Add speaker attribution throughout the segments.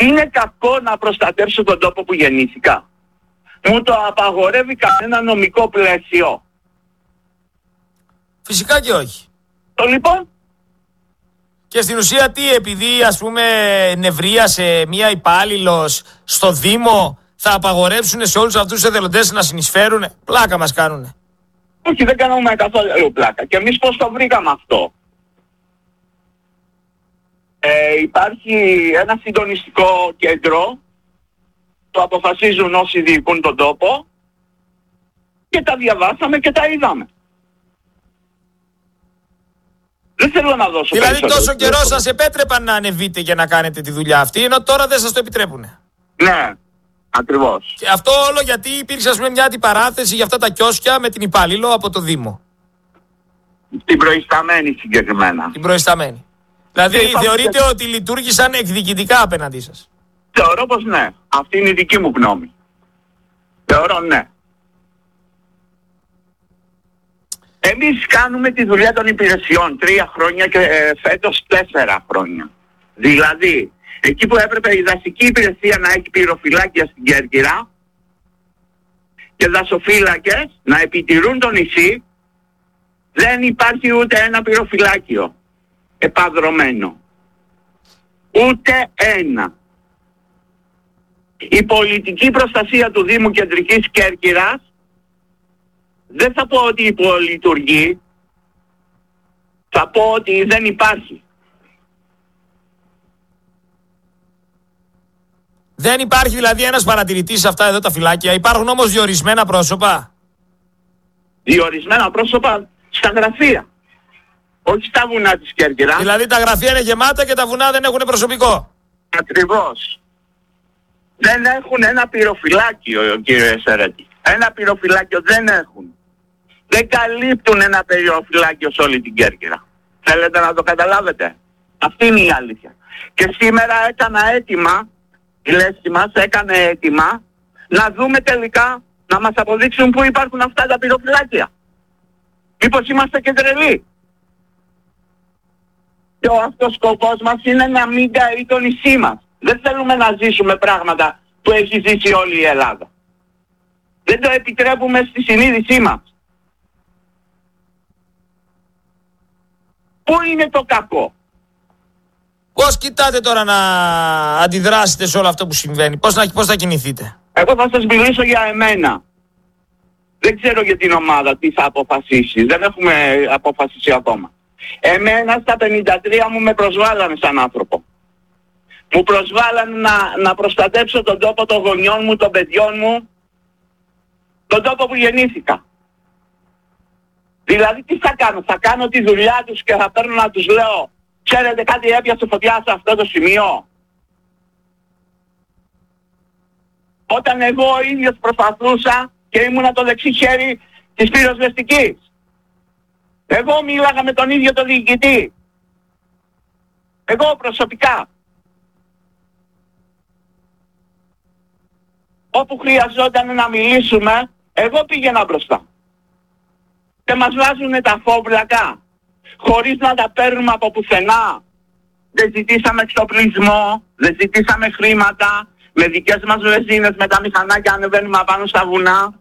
Speaker 1: Είναι κακό να προστατεύσω τον τόπο που γεννήθηκα? Μου το απαγορεύει κανένα νομικό πλαίσιο?
Speaker 2: Φυσικά και όχι.
Speaker 1: Το λοιπόν.
Speaker 2: Και στην ουσία τι, επειδή ας πούμε νευρίασε μία υπάλληλος στο Δήμο, θα απαγορεύσουν σε όλους αυτούς τους εθελοντές να συνεισφέρουνε? Πλάκα μας κάνουνε.
Speaker 1: Όχι, δεν κάνουμε καθόλου πλάκα. Και εμείς πώς το βρήκαμε αυτό? Υπάρχει ένα συντονιστικό κέντρο, το αποφασίζουν όσοι διοικούν τον τόπο και τα διαβάσαμε και τα είδαμε. Δεν θέλω να δώσω
Speaker 2: δηλαδή τόσο καιρό σας επέτρεπαν να ανεβείτε και να κάνετε τη δουλειά αυτή, ενώ τώρα δεν σας το επιτρέπουνε.
Speaker 1: Ναι, ακριβώς.
Speaker 2: Και αυτό όλο γιατί υπήρξε ας πούμε μια αντιπαράθεση για αυτά τα κιόσκια με την υπάλληλο από το Δήμο.
Speaker 1: Την προϊσταμένη συγκεκριμένα.
Speaker 2: Την προϊσταμένη. Δηλαδή θεωρείτε ότι λειτουργήσαν εκδικητικά απέναντί σας?
Speaker 1: Θεωρώ πως ναι. Αυτή είναι η δική μου γνώμη. Θεωρώ ναι. Εμείς κάνουμε τη δουλειά των υπηρεσιών 3 χρόνια και φέτος 4 χρόνια. Δηλαδή, εκεί που έπρεπε η δασική υπηρεσία να έχει πυροφυλάκια στην Κέρκυρα και δασοφύλακες να επιτηρούν το νησί, δεν υπάρχει ούτε ένα πυροφυλάκιο επαδρωμένο. Ούτε ένα. Η πολιτική προστασία του Δήμου Κεντρικής Κέρκυρας δεν θα πω ότι υπολειτουργεί, θα πω ότι δεν υπάρχει.
Speaker 2: Δεν υπάρχει δηλαδή ένας παρατηρητής σε αυτά εδώ τα φυλάκια. Υπάρχουν όμως διορισμένα πρόσωπα.
Speaker 1: Διορισμένα πρόσωπα στα γραφεία. Όχι στα βουνά της Κέρκυρας.
Speaker 2: Δηλαδή τα γραφεία είναι γεμάτα και τα βουνά δεν έχουν προσωπικό.
Speaker 1: Ακριβώς. Δεν έχουν ένα πυροφυλάκιο, κύριε Σερέτη. Ένα πυροφυλάκιο δεν έχουν. Δεν καλύπτουν ένα πυροφυλάκιο σε όλη την Κέρκυρα. Θέλετε να το καταλάβετε? Αυτή είναι η αλήθεια. Και σήμερα έκανα αίτημα, η λέσχη μας έκανε αίτημα, να δούμε τελικά, να μας αποδείξουν πού υπάρχουν αυτά τα πυροφυλάκια. Μήπως είμαστε και τρελοί? Και ο αυτός σκοπός μας είναι να μην καεί το νησί μας. Δεν θέλουμε να ζήσουμε πράγματα που έχει ζήσει όλη η Ελλάδα. Δεν το επιτρέπουμε στη συνείδησή μας. Πού είναι το κακό?
Speaker 2: Πώς κοιτάτε τώρα να αντιδράσετε σε όλο αυτό που συμβαίνει? Πώς θα κινηθείτε?
Speaker 1: Εγώ θα σας μιλήσω για εμένα. Δεν ξέρω για την ομάδα τι θα αποφασίσει. Δεν έχουμε αποφασίσει ακόμα. Εμένα στα 53 μου με προσβάλανε σαν άνθρωπο. Μου προσβάλανε να προστατέψω τον τόπο των γονιών μου, των παιδιών μου, τον τόπο που γεννήθηκα. Δηλαδή τι θα κάνω? Θα κάνω τη δουλειά τους και θα παίρνω να τους λέω, ξέρετε κάτι, έπιασε φωτιά σε αυτό το σημείο? Όταν εγώ ο ίδιος προσπαθούσα και ήμουνα το δεξί χέρι της πυροσβεστικής. Εγώ μίλαγα με τον ίδιο τον διοικητή. Εγώ προσωπικά. Όπου χρειαζόταν να μιλήσουμε, εγώ πήγαινα μπροστά. Και μας βάζουνε τα φόβλακα, χωρίς να τα παίρνουμε από πουθενά. Δεν ζητήσαμε εξοπλισμό, δεν ζητήσαμε χρήματα, με δικές μας βενζίνες, με τα μηχανάκια ανεβαίνουμε απάνω στα βουνά.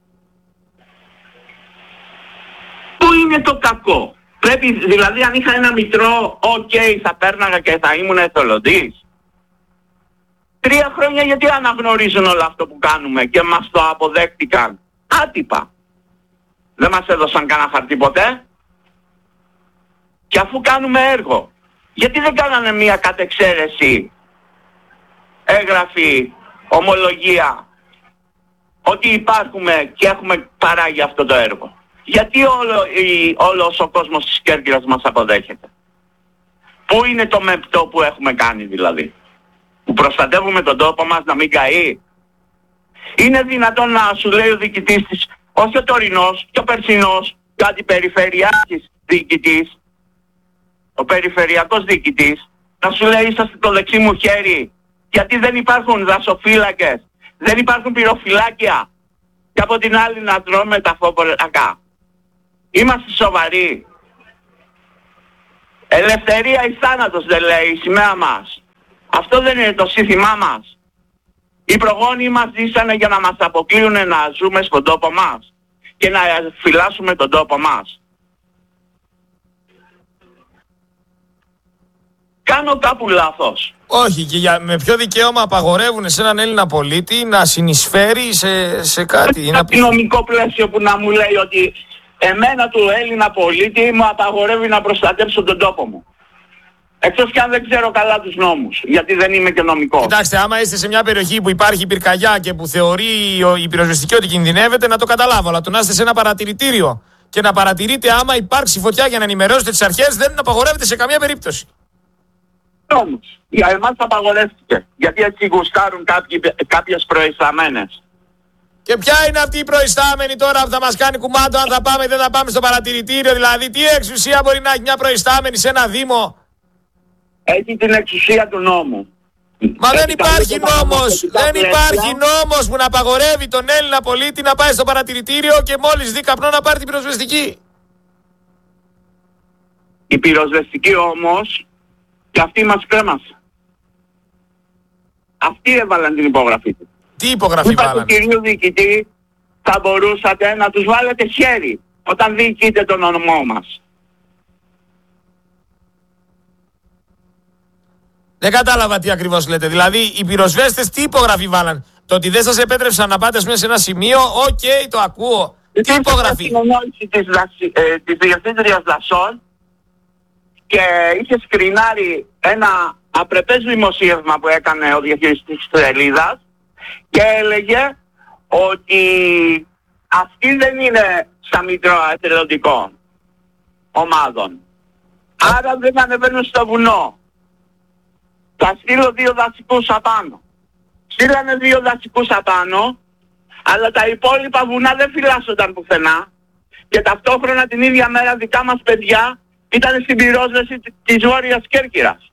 Speaker 1: Πού είναι το κακό? Πρέπει, δηλαδή αν είχα ένα μητρό, θα πέρναγα και θα ήμουν εθελοντής. 3 χρόνια γιατί αναγνωρίζουν όλο αυτό που κάνουμε και μας το αποδέχτηκαν άτυπα? Δεν μας έδωσαν κανένα χαρτί ποτέ. Και αφού κάνουμε έργο, γιατί δεν κάνανε μία κατεξαίρεση έγγραφη ομολογία ότι υπάρχουμε και έχουμε παράγει αυτό το έργο? Γιατί όλος ο κόσμος της Κέρκυρας μας αποδέχεται? Πού είναι το μεπτό που έχουμε κάνει δηλαδή? Που προστατεύουμε τον τόπο μας να μην καεί? Είναι δυνατόν να σου λέει ο διοικητής της, όχι ο τωρινός και ο περσινός και ο αντιπεριφερειάρχης διοικητής, ο περιφερειακός διοικητής, να σου λέει είσαστε το δεξί μου χέρι, γιατί δεν υπάρχουν δασοφύλακες, δεν υπάρχουν πυροφυλάκια, και από την άλλη να τρώμε τα φόβολακα? Είμαστε σοβαροί? Ελευθερία ή θάνατος δεν λέει η σημαία μας? Αυτό δεν είναι το σύνθημά μας? Οι προγόνοι μας ζήσανε για να μας αποκλείουν να ζούμε στον τόπο μας και να φυλάσσουμε τον τόπο μας. Κάνω κάπου λάθος?
Speaker 2: Όχι, και με ποιο δικαίωμα απαγορεύουν σε έναν Έλληνα πολίτη να συνεισφέρει σε κάτι?
Speaker 1: Ένα νομικό πλαίσιο που να μου λέει ότι εμένα του Έλληνα πολίτη μου απαγορεύει να προστατεύσω τον τόπο μου. Εκτός και αν δεν ξέρω καλά τους νόμους, γιατί δεν είμαι και νομικός.
Speaker 2: Κοιτάξτε, άμα είστε σε μια περιοχή που υπάρχει πυρκαγιά και που θεωρεί η πυροσβεστική ότι κινδυνεύεται, να το καταλάβω. Αλλά το να είστε σε ένα παρατηρητήριο και να παρατηρείτε άμα υπάρξει φωτιά για να ενημερώσετε τις αρχές, δεν απαγορεύεται σε καμία περίπτωση.
Speaker 1: Όμως, για εμάς απαγορεύτηκε. Γιατί έτσι γουστάρουν κάποιες προϊσταμένες.
Speaker 2: Και ποια είναι αυτή η προϊστάμενη τώρα που θα μας κάνει κουμάντο αν θα πάμε ή δεν θα πάμε στο παρατηρητήριο? Δηλαδή, τι εξουσία μπορεί να έχει μια προϊστάμενη σε ένα δήμο?
Speaker 1: Έχει την εξουσία του νόμου.
Speaker 2: Μα δεν υπάρχει νόμος! Δεν υπάρχει νόμος που να απαγορεύει τον Έλληνα πολίτη να πάει στο παρατηρητήριο και μόλις δει καπνό να πάρει την πυροσβεστική.
Speaker 1: Η πυροσβεστική όμως, και αυτή μας κρέμασε. Αυτοί έβαλαν την υπογραφή του.
Speaker 2: Τι υπογραφή βάλανε?
Speaker 1: Είπα του κυρίου διοικητή, θα μπορούσατε να τους βάλετε χέρι όταν διοικείτε τον ονομό μας.
Speaker 2: Δεν κατάλαβα τι ακριβώς λέτε. Δηλαδή, οι πυροσβέστες τι υπογραφή βάλαν? Το ότι δεν σας επέτρεψαν να πάτε μέσα σε ένα σημείο, οκ, το ακούω. Τι υπογραφή?
Speaker 1: Η συνεννόηση της Διευθύντριας Δασών και είχε σκρινάρει ένα απρεπές δημοσίευμα που έκανε ο διαχειριστής της σελίδας και έλεγε ότι αυτή δεν είναι στα μητρώα εθελοντικών ομάδων. Άρα δεν ανεβαίνουν στο βουνό. Θα στείλω 2 δασικούς απάνω. Στείλανε 2 δασικούς απάνω, αλλά τα υπόλοιπα βουνά δεν φυλάσσονταν πουθενά και ταυτόχρονα την ίδια μέρα δικά μας παιδιά ήταν στην πυρόσβεση της Βόρειας Κέρκυρας.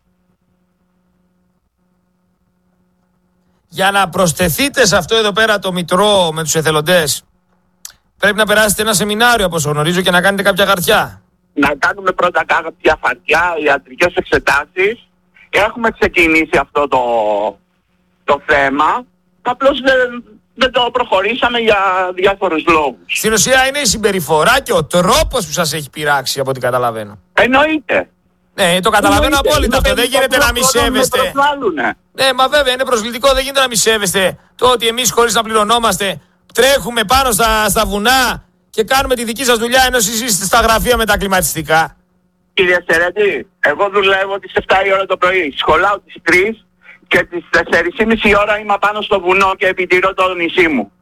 Speaker 2: Για να προσθεθείτε σε αυτό εδώ πέρα το μητρό με τους εθελοντές, πρέπει να περάσετε ένα σεμινάριο από όσο γνωρίζω και να κάνετε κάποια χαρτιά.
Speaker 1: Να κάνουμε πρώτα κάποια χαρτιά, ιατρικές εξετάσεις. Έχουμε ξεκινήσει αυτό το θέμα, απλώς δεν το προχωρήσαμε για διάφορους λόγους.
Speaker 2: Στην ουσία είναι η συμπεριφορά και ο τρόπος που σας έχει πειράξει, από ό,τι καταλαβαίνω.
Speaker 1: Εννοείται.
Speaker 2: Ναι, το καταλαβαίνω απόλυτα αυτό. Δεν γίνεται να μη σέβεστε. Ναι, μα βέβαια είναι προσβλητικό. Δεν γίνεται να μη σέβεστε το ότι εμείς χωρίς να πληρωνόμαστε τρέχουμε πάνω στα βουνά και κάνουμε τη δική σας δουλειά ενώ εσείς είστε στα γραφεία με τα κλιματιστικά.
Speaker 1: Κύριε Σερέτη, εγώ δουλεύω τις 7 η ώρα το πρωί. Σχολάω τις 3 και τις 4.30 η ώρα είμαι πάνω στο βουνό και επιτηρώ το νησί μου.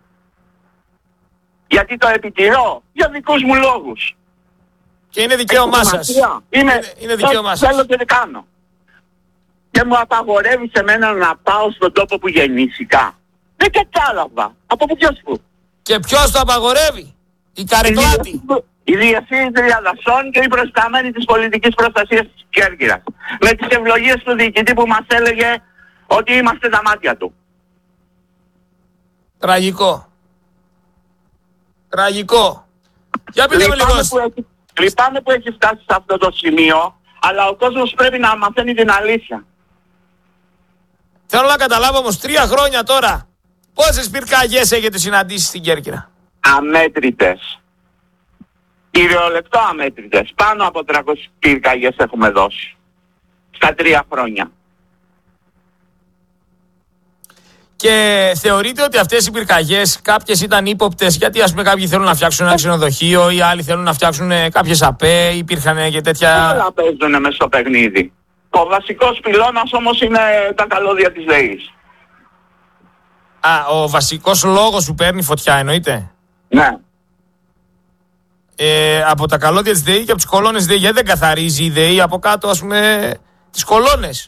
Speaker 1: Γιατί το επιτηρώ? Για δικούς μου λόγους.
Speaker 2: Και είναι δικαίωμά σας. Είναι δικαίωμά σας.
Speaker 1: Θέλω και δεν κάνω. Και μου απαγορεύει σε μένα να πάω στον τόπο που γεννήθηκα. Δεν κατάλαβα. Από ποιος που?
Speaker 2: Και ποιος το απαγορεύει? Η Καρεκλάτη.
Speaker 1: Η Διευθύντρια Δασών και η προϊσταμένη της πολιτικής προστασίας της Κέρκυρας. Με τις ευλογίες του διοικητή που μας έλεγε ότι είμαστε τα μάτια του.
Speaker 2: Τραγικό. Τραγικό. Για πείτε με λίγο.
Speaker 1: Λυπάμαι που έχει φτάσει σε αυτό το σημείο, αλλά ο κόσμος πρέπει να μαθαίνει την αλήθεια.
Speaker 2: Θέλω να καταλάβω όμως 3 χρόνια τώρα πόσες πυρκαγιές έχετε συναντήσει στην Κέρκυρα?
Speaker 1: Αμέτρητες. Κυριολεκτό αμέτρητες. Πάνω από 300 πυρκαγιές έχουμε δώσει. Στα 3 χρόνια.
Speaker 2: Και θεωρείτε ότι αυτές οι πυρκαγιές κάποιες ήταν ύποπτες? Γιατί ας πούμε κάποιοι θέλουν να φτιάξουν ένα ξενοδοχείο ή άλλοι θέλουν να φτιάξουν κάποιες ΑΠΕ, υπήρχαν και τέτοια...
Speaker 1: Όλα παίζουν μες στο παιχνίδι. Ο βασικός πυλώνας όμως είναι τα καλώδια της ΔΕΗς.
Speaker 2: Α, ο βασικός λόγος που παίρνει φωτιά εννοείται?
Speaker 1: Ναι.
Speaker 2: Από τα καλώδια της ΔΕΗ και από τις κολόνες της ΔΕΗ. Γιατί δεν καθαρίζει η ΔΕΗ από κάτω ας πούμε τις κολόνες?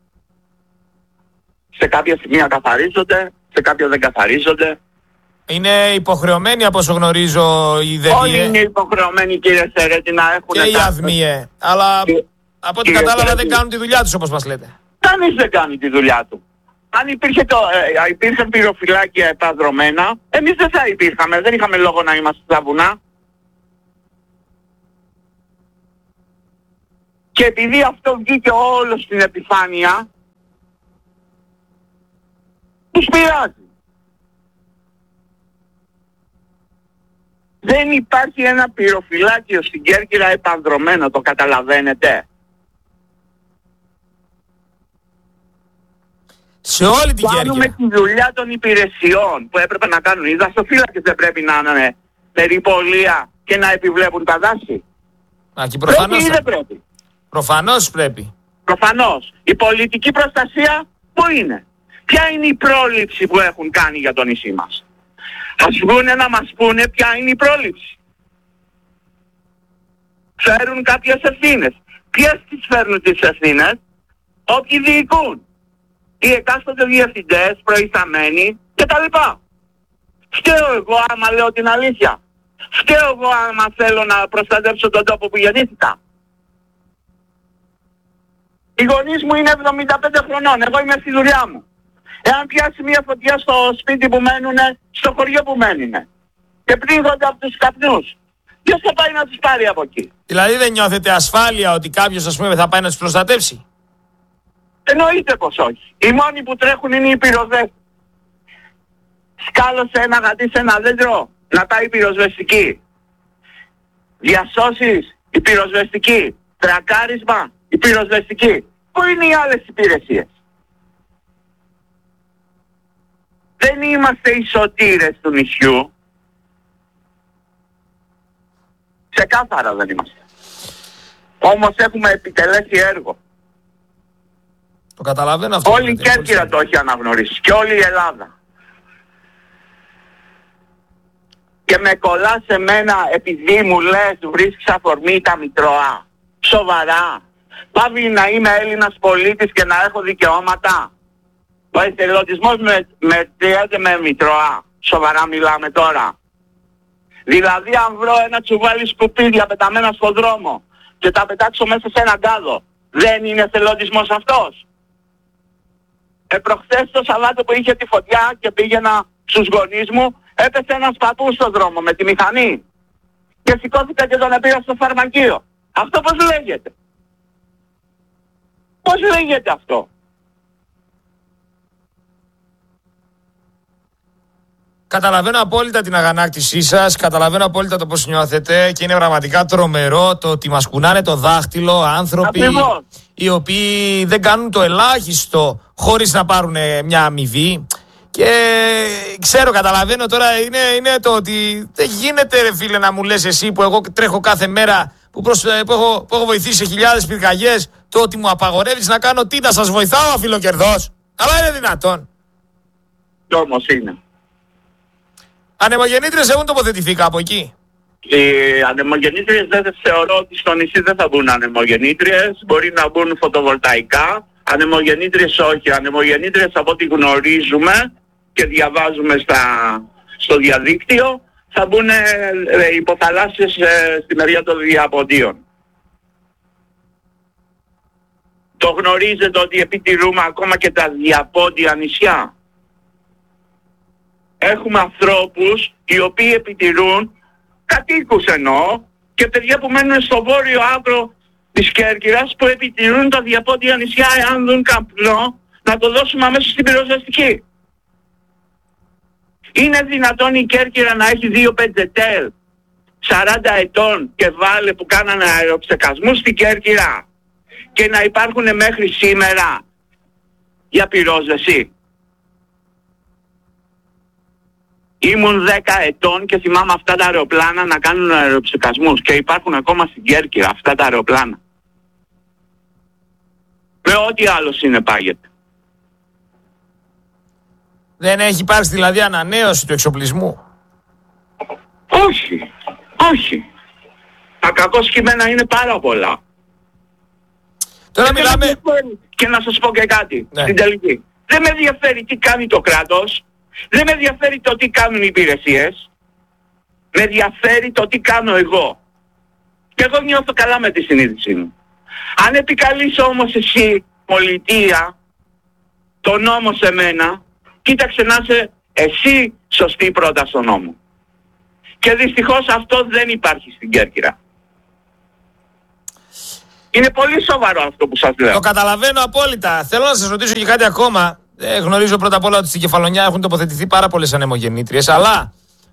Speaker 1: Σε κάποια σημεία καθαρίζονται, σε κάποια δεν καθαρίζονται.
Speaker 2: Είναι υποχρεωμένοι από όσο γνωρίζω οι ΔΕΗ.
Speaker 1: Όλοι είναι υποχρεωμένοι κύριε Σερέτη να έχουν...
Speaker 2: Και οι ΑΔΜΙΕ. Αλλά από ό,τι κατάλαβα δεν κάνουν τη δουλειά τους όπως μας λέτε.
Speaker 1: Κανείς δεν κάνει τη δουλειά του. Αν υπήρχαν πυροφυλάκια επαδρωμένα, εμείς δεν θα υπήρχαμε. Δεν είχαμε λόγο να είμαστε στα βουνά. Και επειδή αυτό βγήκε όλο στην επιφάνεια, Τους πειράζει. Δεν υπάρχει ένα πυροφυλάκιο στην Κέρκυρα επανδρωμένο, το καταλαβαίνετε?
Speaker 2: Σε όλη την Κέρκυρα.
Speaker 1: Κάνουμε τη δουλειά των υπηρεσιών που έπρεπε να κάνουν. Οι δασοφύλακες δεν πρέπει να είναι περιπολία και να επιβλέπουν τα δάση?
Speaker 2: Πρέπει
Speaker 1: ή δεν πρέπει?
Speaker 2: Προφανώς πρέπει.
Speaker 1: Προφανώς. Η πολιτική προστασία πού είναι? Ποια είναι η πρόληψη που έχουν κάνει για το νησί μας? Ας βγουνε να μας πούνε ποια είναι η πρόληψη. Φέρουν κάποιες ευθύνες. Ποιες τις φέρνουν τις ευθύνες? Όποιοι διοικούν. Οι εκάστοτε διευθυντές, προϊσταμένοι κτλ. Φταίω εγώ άμα λέω την αλήθεια? Φταίω εγώ άμα θέλω να προστατεύσω τον τόπο που γεννήθηκα? Οι γονείς μου είναι 75 χρονών, εγώ είμαι στη δουλειά μου. Εάν πιάσει μια φωτιά στο σπίτι που μένουνε, στο χωριό που μένουνε και πνίγονται από τους καπνούς, ποιος θα πάει να τους πάρει από εκεί?
Speaker 2: Δηλαδή δεν νιώθετε ασφάλεια ότι κάποιος, ας πούμε, θα πάει να τους προστατεύσει?
Speaker 1: Εννοείται πως όχι. Οι μόνοι που τρέχουν είναι οι πυροσβέστες. Σκάλωσε ένα γατί σε ένα δέντρο, να πάει η πυροσβεστική. Διασώσεις, η πυροσβεστική. Τρακάρισμα, η πυροσβεστική. Πού είναι οι άλλες υπηρεσίες? Δεν είμαστε οι σωτήρες του νησιού. Ξεκάθαρα δεν είμαστε. Όμως έχουμε επιτελέσει έργο.
Speaker 2: Το καταλαβαίνω αυτό.
Speaker 1: Όλη η Κέρκυρα το έχει αναγνωρίσει και όλη η Ελλάδα. Και με κολλάς σε μένα επειδή μου λες βρίσκεις αφορμή τα Μητρώα? Σοβαρά? Πάβει να είμαι Έλληνας πολίτης και να έχω δικαιώματα? Ο εθελοντισμός μετριέται με Μητρώα? Σοβαρά μιλάμε τώρα? Δηλαδή αν βρω ένα τσουβάλι σκουπίδια πεταμένα στον δρόμο και τα πετάξω μέσα σε έναν κάδο, δεν είναι εθελοντισμός αυτός? Προχθές το Σαββάτο που είχε τη φωτιά και πήγαινα στους γονείς μου, έπεσε ένας παππούς στον δρόμο με τη μηχανή και σηκώθηκα και τον επήρα στο φαρμακείο. Αυτό πώς λέγεται? Πώς λέγεται αυτό?
Speaker 2: Καταλαβαίνω απόλυτα την αγανάκτησή σας, καταλαβαίνω απόλυτα το πώς νιώθετε και είναι πραγματικά τρομερό το ότι μας κουνάνε το δάχτυλο άνθρωποι οι οποίοι δεν κάνουν το ελάχιστο χωρίς να πάρουν μια αμοιβή. Και ξέρω, καταλαβαίνω τώρα είναι το ότι δεν γίνεται ρε φίλε να μου λες εσύ που εγώ τρέχω κάθε μέρα που έχω βοηθήσει σε χιλιάδες πυρκαγιές, το ότι μου απαγορεύεις να κάνω τι? Να σας βοηθάω αφιλοκερδός? Αλλά είναι δυνατόν?
Speaker 1: Κι όμως είναι.
Speaker 2: Ανεμογεννήτριες έχουν τοποθετηθεί κάπου εκεί?
Speaker 1: Οι ανεμογεννήτριες δεν θεωρώ ότι στο νησί δεν θα μπουν ανεμογεννήτριες. Μπορεί να μπουν φωτοβολταϊκά. Ανεμογεννήτριες όχι. Ανεμογεννήτριες από ό,τι γνωρίζουμε και διαβάζουμε στο διαδίκτυο θα μπουν υποθαλάσσιες στη μεριά των διαποντίων. Το γνωρίζετε ότι επιτηρούμε ακόμα και τα διαπόντια νησιά? Έχουμε ανθρώπους οι οποίοι επιτηρούν, κατοίκους εννοώ, και παιδιά που μένουν στο βόρειο άκρο της Κέρκυρας που επιτηρούν τα διαπόντια νησιά, εάν δουν καπνό να το δώσουμε αμέσως στην πυροσβεστική. Είναι δυνατόν η Κέρκυρα να έχει 2 πεντζετέλ 40 ετών και βάλε που κάνανε αεροψεκασμούς στην Κέρκυρα και να υπάρχουν μέχρι σήμερα για πυρόσβεση? Ήμουν 10 ετών και θυμάμαι αυτά τα αεροπλάνα να κάνουν αεροψεκασμούς και υπάρχουν ακόμα στην Κέρκυρα αυτά τα αεροπλάνα. Με ό,τι άλλο συνεπάγεται.
Speaker 2: Δεν έχει υπάρξει δηλαδή ανανέωση του εξοπλισμού?
Speaker 1: Όχι, όχι. Τα κακό κείμενα είναι πάρα πολλά.
Speaker 2: Τώρα μιλάμε...
Speaker 1: Και να σας πω και κάτι, στην τελική. Δεν με ενδιαφέρει τι κάνει το κράτος, δεν με ενδιαφέρει το τι κάνουν οι υπηρεσίες, με ενδιαφέρει το τι κάνω εγώ. Και εγώ νιώθω καλά με τη συνείδησή μου. Αν επικαλείς όμως εσύ πολιτεία το νόμο σε μένα, κοίταξε να είσαι εσύ σωστή πρώτα στο νόμο. Και δυστυχώς αυτό δεν υπάρχει στην Κέρκυρα. Είναι πολύ σοβαρό αυτό που σας λέω.
Speaker 2: Το καταλαβαίνω απόλυτα. Θέλω να σας ρωτήσω και κάτι ακόμα. Γνωρίζω πρώτα απ' όλα ότι στην Κεφαλονιά έχουν τοποθετηθεί πάρα πολλές ανεμογεννήτριες, αλλά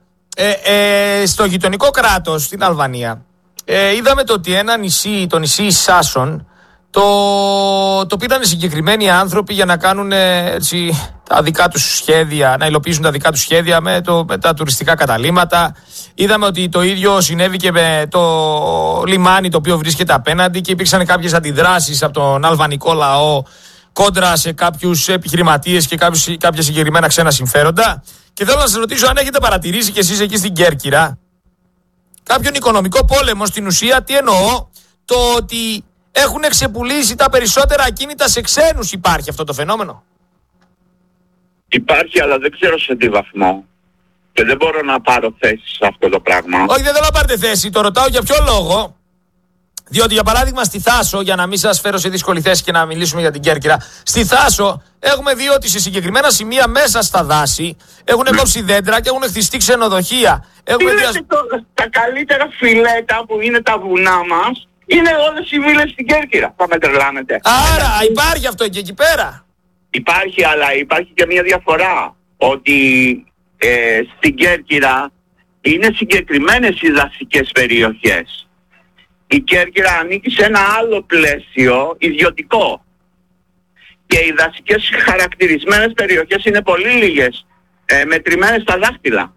Speaker 2: στο γειτονικό κράτος, στην Αλβανία, είδαμε το ότι ένα νησί, το νησί Σάσον, το πήραν συγκεκριμένοι άνθρωποι για να κάνουν έτσι, τα δικά τους σχέδια, να υλοποιήσουν τα δικά τους σχέδια με τα τουριστικά καταλύματα. Είδαμε ότι το ίδιο συνέβη και με το λιμάνι το οποίο βρίσκεται απέναντι και υπήρξαν κάποιες αντιδράσεις από τον αλβανικό λαό κόντρα σε κάποιους επιχειρηματίες και κάποια συγκεκριμένα ξένα συμφέροντα. Και θέλω να σας ρωτήσω αν έχετε παρατηρήσει κι εσείς εκεί στην Κέρκυρα κάποιον οικονομικό πόλεμο. Στην ουσία, τι εννοώ, το ότι έχουν ξεπουλήσει τα περισσότερα ακίνητα σε ξένους. Υπάρχει αυτό το φαινόμενο?
Speaker 1: Υπάρχει, αλλά δεν ξέρω σε τι βαθμό. Και δεν μπορώ να πάρω θέση σε αυτό το πράγμα.
Speaker 2: Όχι, δεν θέλω να πάρετε θέση. Το ρωτάω για ποιο λόγο. Διότι, για παράδειγμα, στη Θάσο, για να μην σας φέρω σε δύσκολη θέση και να μιλήσουμε για την Κέρκυρα, στη Θάσο έχουμε δει ότι σε συγκεκριμένα σημεία μέσα στα δάση έχουν κόψει δέντρα και έχουν χτιστεί ξενοδοχεία.
Speaker 1: Τα καλύτερα φιλέτα που είναι τα βουνά μας είναι όλες οι βίλες στην Κέρκυρα. Θα με τρελάνετε.
Speaker 2: Άρα υπάρχει αυτό και εκεί πέρα.
Speaker 1: Υπάρχει, αλλά υπάρχει και μια διαφορά. Ότι στην Κέρκυρα είναι συγκεκριμένες οι δασικές περιοχές. Η Κέρκυρα ανήκει σε ένα άλλο πλαίσιο ιδιωτικό. Και οι δασικές χαρακτηρισμένες περιοχές είναι πολύ λίγες, μετρημένες στα δάχτυλα.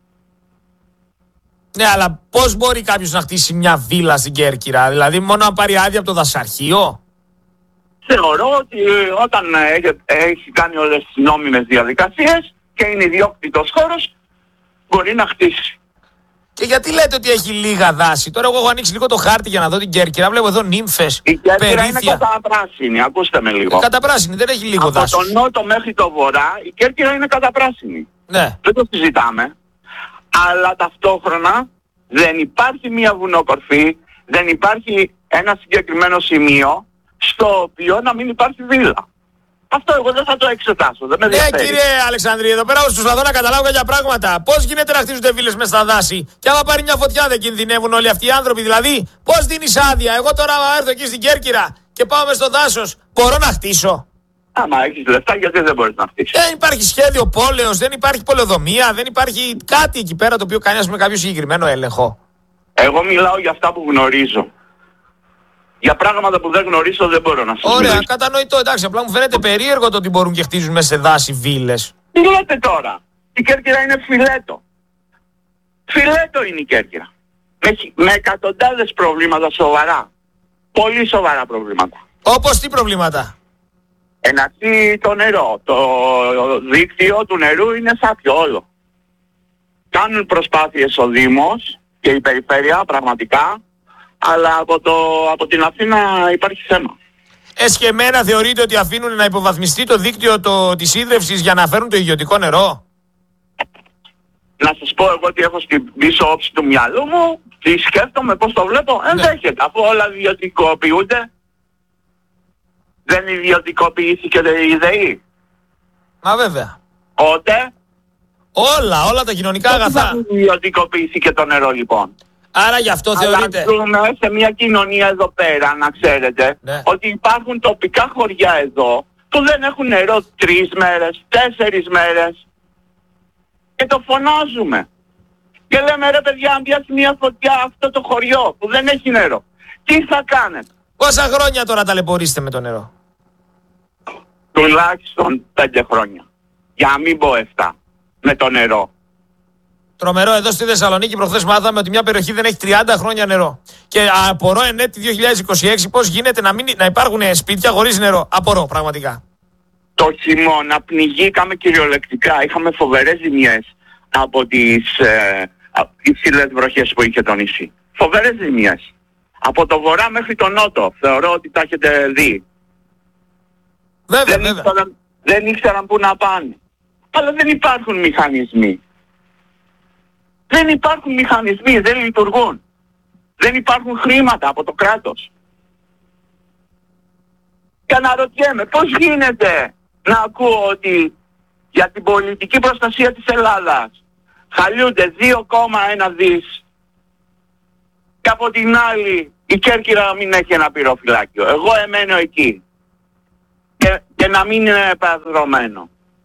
Speaker 2: Ναι, αλλά πώς μπορεί κάποιος να χτίσει μια βίλα στην Κέρκυρα? Δηλαδή μόνο να πάρει άδεια από το δασαρχείο?
Speaker 1: Θεωρώ ότι όταν έχει κάνει όλες τις νόμιμες διαδικασίες και είναι ιδιόκτητος χώρος, μπορεί να χτίσει.
Speaker 2: Και γιατί λέτε ότι έχει λίγα δάση? Τώρα εγώ έχω ανοίξει λίγο το χάρτη για να δω την Κέρκυρα. Βλέπω εδώ νύμφες,
Speaker 1: η Κέρκυρα
Speaker 2: περίθια.
Speaker 1: Είναι καταπράσινη, ακούστε με λίγο.
Speaker 2: Καταπράσινη, δεν έχει λίγο δάση.
Speaker 1: Από τον νότο μέχρι το βορρά η Κέρκυρα είναι καταπράσινη.
Speaker 2: Ναι.
Speaker 1: Δεν το συζητάμε. Αλλά ταυτόχρονα δεν υπάρχει μια βουνοκορφή, δεν υπάρχει ένα συγκεκριμένο σημείο στο οποίο να μην υπάρχει βίλα. Αυτό εγώ δεν θα το εξετάσω. Δεν με
Speaker 2: ναι, κύριε Αλεξανδρή, εδώ πέρα προσπαθώ να καταλάβω κάποια πράγματα. Πώς γίνεται να χτίζονται βίλες μες στα δάση και άμα πάρει μια φωτιά δεν κινδυνεύουν όλοι αυτοί οι άνθρωποι? Δηλαδή, πώς δίνεις άδεια? Εγώ τώρα έρθω εκεί στην Κέρκυρα και πάω μες στο δάσος, μπορώ να χτίσω?
Speaker 1: Άμα έχεις λεφτά, γιατί δεν μπορείς να χτίσεις?
Speaker 2: Δεν υπάρχει σχέδιο πόλεως, δεν υπάρχει πολεοδομία, δεν υπάρχει κάτι εκεί πέρα το οποίο κάνει με κάποιο συγκεκριμένο έλεγχο.
Speaker 1: Εγώ μιλάω για αυτά που γνωρίζω. Για πράγματα που δεν γνωρίζω δεν μπορώ να σας μιλήσω.
Speaker 2: Ωραία, κατανοητό, εντάξει. Απλά μου φαίνεται περίεργο το ότι μπορούν και χτίζουν μέσα σε δάση βίλες.
Speaker 1: Τι λέτε τώρα? Η Κέρκυρα είναι φιλέτο. Φιλέτο είναι η Κέρκυρα. Με εκατοντάδες προβλήματα σοβαρά. Πολύ σοβαρά προβλήματα.
Speaker 2: Όπως τι προβλήματα?
Speaker 1: Εναντί το νερό. Το δίκτυο του νερού είναι σάπιο όλο. Κάνουν προσπάθειες ο Δήμος και η Περιφέρεια πραγματικά, αλλά από την Αθήνα υπάρχει θέμα.
Speaker 2: Εσχεμένα θεωρείτε ότι αφήνουν να υποβαθμιστεί το δίκτυο της ίδρευσης για να φέρουν το ιδιωτικό νερό?
Speaker 1: Να σας πω εγώ ότι έχω στην πίσω όψη του μυαλού μου, τι σκέφτομαι, πώς το βλέπω, ενδέχεται. Αφού όλα ιδιωτικοποιούνται, δεν ιδιωτικοποιήθηκε η ΔΕΗ?
Speaker 2: Μα βέβαια.
Speaker 1: Ότε.
Speaker 2: Όλα τα κοινωνικά αγαθά.
Speaker 1: Δεν ιδιωτικοποιήθηκε το νερό λοιπόν.
Speaker 2: Άρα γι' αυτό θεωρείτε?
Speaker 1: Αλλά ζούμε σε μια κοινωνία εδώ πέρα, να ξέρετε, ότι υπάρχουν τοπικά χωριά εδώ που δεν έχουν νερό 3 μέρες, 4 μέρες. Και το φωνάζουμε. Και λέμε ρε παιδιά, αν πιάσει μια φωτιά αυτό το χωριό που δεν έχει νερό, τι θα κάνετε?
Speaker 2: Πόσα χρόνια τώρα ταλαιπωρείστε με το νερό?
Speaker 1: Τουλάχιστον 5 χρόνια. Για να μην πω 7 με το νερό.
Speaker 2: Τρομερό, εδώ στη Θεσσαλονίκη προχθές μάθαμε ότι μια περιοχή δεν έχει 30 χρόνια νερό. Και απορώ εν έτη 2026 πώς γίνεται να υπάρχουν σπίτια χωρίς νερό. Απορώ πραγματικά.
Speaker 1: Το χειμώνα πνιγήκαμε κυριολεκτικά. Είχαμε φοβερές ζημιές από τις υψηλές βροχές που είχε το νησί. Φοβερές ζημιές. Από το βορρά μέχρι το νότο. Θεωρώ ότι τα έχετε δει.
Speaker 2: Βέβαια,
Speaker 1: δεν ήξεραν πού να πάνε. Αλλά δεν υπάρχουν μηχανισμοί. Δεν υπάρχουν μηχανισμοί, δεν λειτουργούν. Δεν υπάρχουν χρήματα από το κράτος. Και αναρωτιέμαι πώς γίνεται να ακούω ότι για την πολιτική προστασία της Ελλάδας χαλιούνται 2,1 δις και από την άλλη η Κέρκυρα να μην έχει ένα πυροφυλάκιο. Εγώ εμένω εκεί και να μην είναι επαδρομένο.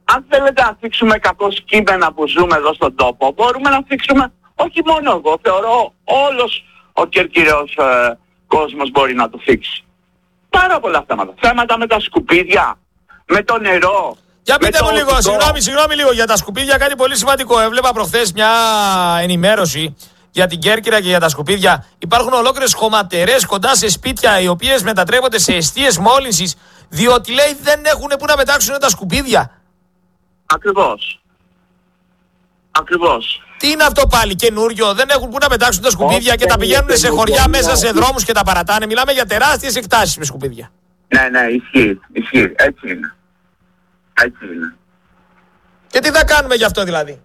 Speaker 1: Αν θέλετε να θίξουμε κακό κείμενα που ζούμε εδώ στον τόπο, μπορούμε να θίξουμε, όχι μόνο εγώ, θεωρώ όλος ο κερκυραίος κόσμος μπορεί να το θίξει. Πάρα πολλά θέματα. Θέματα με τα σκουπίδια, με το νερό.
Speaker 2: Για πείτε μου λίγο, συγγνώμη λίγο για τα σκουπίδια, κάτι πολύ σημαντικό. Έβλεπα προχθές μια ενημέρωση για την Κέρκυρα και για τα σκουπίδια. Υπάρχουν ολόκληρες χωματερές κοντά σε σπίτια οι οποίες μετατρέπονται σε εστίες μόλυνσης, διότι λέει δεν έχουν που να μετάξουν τα σκουπίδια.
Speaker 1: Ακριβώς. Ακριβώς.
Speaker 2: Τι είναι αυτό πάλι, καινούριο, δεν έχουν που να μετάξουν τα σκουπίδια και τα πηγαίνουν σε χωριά μέσα σε δρόμους και τα παρατάνε. Μιλάμε για τεράστιες εκτάσεις με σκουπίδια.
Speaker 1: Ναι, ισχύει. Έτσι είναι.
Speaker 2: Και τι θα κάνουμε γι' αυτό δηλαδή?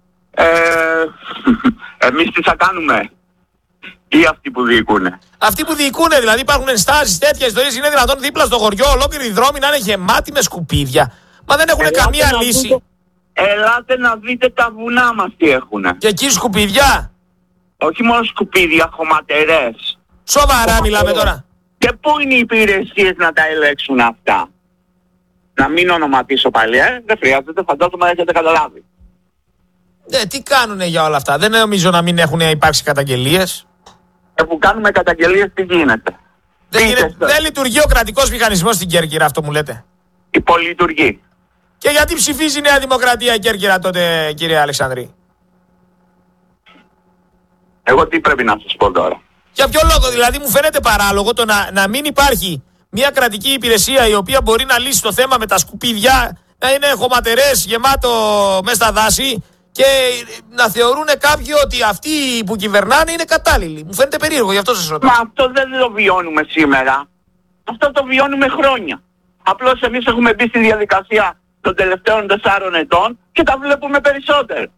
Speaker 1: Εμείς τι θα κάνουμε? Ή αυτοί που διοικούνε?
Speaker 2: Αυτοί που διοικούνε, δηλαδή υπάρχουν ενστάσεις, τέτοιες ιστορίες. Είναι δυνατόν δίπλα στο χωριό ολόκληροι δρόμοι να είναι γεμάτοι με σκουπίδια? Μα δεν έχουν καμία λύση.
Speaker 1: Ελάτε να δείτε τα βουνά μας τι έχουνε.
Speaker 2: Και εκεί σκουπίδια?
Speaker 1: Όχι μόνο σκουπίδια, χωματερές.
Speaker 2: Σοβαρά μιλάμε τώρα?
Speaker 1: Και πού είναι οι υπηρεσίες να τα ελέγξουν αυτά? Να μην ονοματίσω πάλι, δεν χρειάζεται, φαντάζομαι έχετε καταλάβει.
Speaker 2: Τι κάνουνε για όλα αυτά? Δεν νομίζω να μην έχουν υπάρξει καταγγελίες.
Speaker 1: Που κάνουμε καταγγελίες τι γίνεται?
Speaker 2: Δεν λειτουργεί ο κρατικός μηχανισμός στην Κέρκυρα, αυτό μου λέτε?
Speaker 1: Υπολειτουργεί.
Speaker 2: Και γιατί ψηφίζει η Νέα Δημοκρατία η Κέρκυρα τότε, κύριε Αλεξανδρή?
Speaker 1: Εγώ τι πρέπει να σας πω τώρα?
Speaker 2: Για ποιο λόγο δηλαδή? Μου φαίνεται παράλογο το να μην υπάρχει μια κρατική υπηρεσία η οποία μπορεί να λύσει το θέμα με τα σκουπίδια, να είναι χωματερές γεμάτο μέσα στα δάση και να θεωρούν κάποιοι ότι αυτοί που κυβερνάνε είναι κατάλληλοι. Μου φαίνεται περίεργο, γι' αυτό σας ρωτάω.
Speaker 1: Μα αυτό δεν το βιώνουμε σήμερα. Αυτό το βιώνουμε χρόνια. Απλώς εμείς έχουμε μπει στη διαδικασία των τελευταίων 4 ετών και τα βλέπουμε περισσότερο.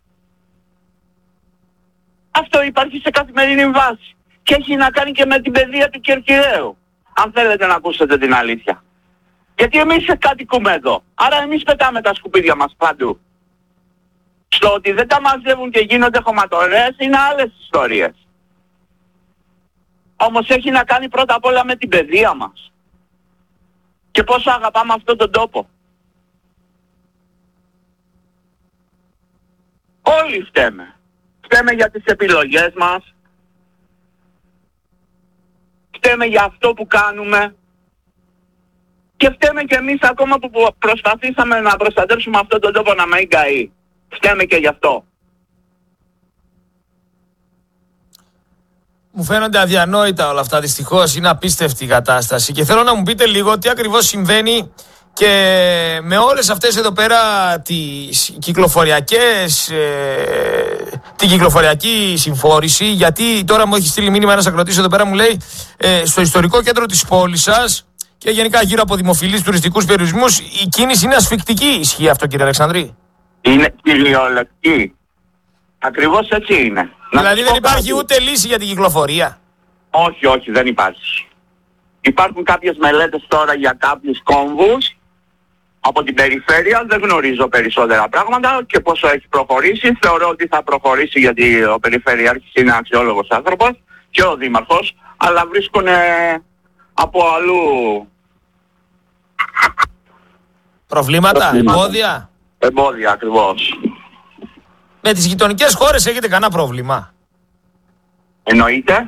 Speaker 1: Αυτό υπάρχει σε καθημερινή βάση. Και έχει να κάνει και με την παιδεία του Κερκυραίου. Αν θέλετε να ακούσετε την αλήθεια. Γιατί εμείς κατοικούμε εδώ. Άρα εμείς πετάμε τα σκουπίδια μας παντού. Στο ότι δεν τα μαζεύουν και γίνονται χωματορές είναι άλλες ιστορίες. Όμως έχει να κάνει πρώτα απ' όλα με την παιδεία μας. Και πόσο αγαπάμε αυτόν τον τόπο. Όλοι φταίμε. Φταίμε για τις επιλογές μας. Φταίμε για αυτό που κάνουμε. Και φταίμε και εμείς ακόμα που προσπαθήσαμε να προστατεύσουμε αυτόν τον τόπο να μην καεί. Φταίμε και γι' αυτό.
Speaker 2: Μου φαίνονται αδιανόητα όλα αυτά, δυστυχώς. Είναι απίστευτη η κατάσταση. Και θέλω να μου πείτε λίγο τι ακριβώς συμβαίνει και με όλες αυτές εδώ πέρα τις κυκλοφοριακές, την κυκλοφοριακή συμφόρηση. Γιατί τώρα μου έχει στείλει μήνυμα ένας ακροατής εδώ πέρα, μου λέει στο ιστορικό κέντρο της πόλης σας και γενικά γύρω από δημοφιλείς τουριστικούς περιορισμούς η κίνηση είναι ασφικτική. Ισχύει αυτό, κύριε Αλεξανδρή?
Speaker 1: Είναι κυριολεκτική. Ακριβώς έτσι είναι.
Speaker 2: Δηλαδή δεν υπάρχει ούτε λύση για την κυκλοφορία?
Speaker 1: Όχι, δεν υπάρχει. Υπάρχουν κάποιες μελέτες τώρα για κάποιους κόμβους από την περιφέρεια. Δεν γνωρίζω περισσότερα πράγματα και πόσο έχει προχωρήσει. Θεωρώ ότι θα προχωρήσει γιατί ο περιφερειάρχης είναι αξιόλογος άνθρωπος και ο δήμαρχος, αλλά βρίσκουν από αλλού
Speaker 2: προβλήματα, εμπόδια.
Speaker 1: Εμπόδια ακριβώς.
Speaker 2: Με τις γειτονικές χώρες έχετε κανένα πρόβλημα?
Speaker 1: Εννοείται.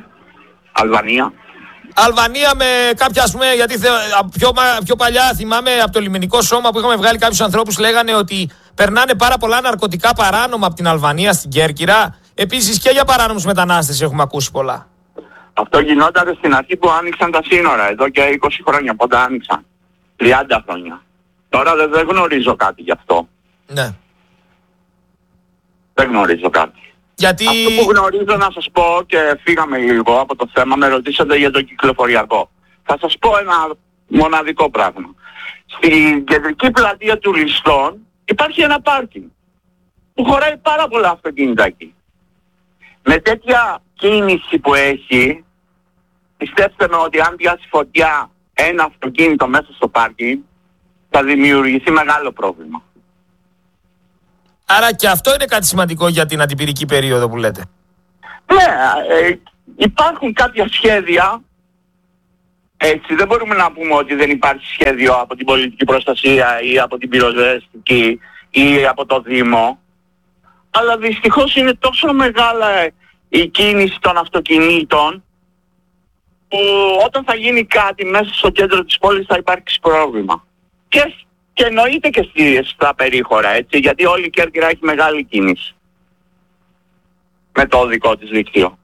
Speaker 2: Αλβανία με κάποια, ας πούμε, γιατί πιο παλιά θυμάμαι από το λιμενικό σώμα που είχαμε βγάλει κάποιους ανθρώπους, λέγανε ότι περνάνε πάρα πολλά ναρκωτικά παράνομα από την Αλβανία στην Κέρκυρα. Επίσης και για παράνομους μετανάστες έχουμε ακούσει πολλά.
Speaker 1: Αυτό γινόταν στην αρχή που άνοιξαν τα σύνορα, εδώ και 20 χρόνια, πότε άνοιξαν. 30 χρόνια. Τώρα δεν γνωρίζω κάτι γι' αυτό.
Speaker 2: Ναι.
Speaker 1: Δεν γνωρίζω κάτι.
Speaker 2: Γιατί...
Speaker 1: Αυτό που γνωρίζω να σας πω, και φύγαμε λίγο από το θέμα, με ρωτήσατε για το κυκλοφοριακό. Θα σας πω ένα μοναδικό πράγμα. Στην κεντρική πλατεία του Ληστών υπάρχει ένα πάρκινγκ που χωράει πάρα πολλά αυτοκίνητα εκεί. Με τέτοια κίνηση που έχει, πιστέψτε με ότι αν πιάσει φωτιά ένα αυτοκίνητο μέσα στο πάρκινγκ, θα δημιουργηθεί μεγάλο πρόβλημα.
Speaker 2: Άρα και αυτό είναι κάτι σημαντικό για την αντιπυρική περίοδο που λέτε.
Speaker 1: Ναι, υπάρχουν κάποια σχέδια Έτσι δεν μπορούμε να πούμε ότι δεν υπάρχει σχέδιο από την πολιτική προστασία ή από την πυροσβεστική ή από το Δήμο. Αλλά δυστυχώς είναι τόσο μεγάλα η κίνηση των αυτοκινήτων που όταν θα γίνει κάτι μέσα στο κέντρο της πόλης θα υπάρξει πρόβλημα. Και εννοείται και στα περίχωρα, έτσι, γιατί όλη η Κέρκυρα έχει μεγάλη κίνηση με το δικό της δίκτυο.